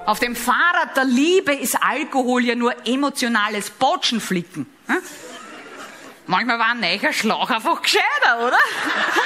Auf dem Fahrrad der Liebe ist Alkohol ja nur emotionales Botschenflicken. Manchmal war ein neuer Schlauch einfach gescheiter, oder?